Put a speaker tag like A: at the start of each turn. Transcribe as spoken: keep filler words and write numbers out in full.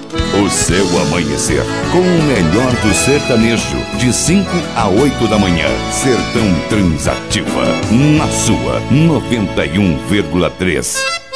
A: O seu amanhecer, com o melhor do sertanejo, de cinco a oito da manhã. Sertão Transativa, na sua noventa e um vírgula três.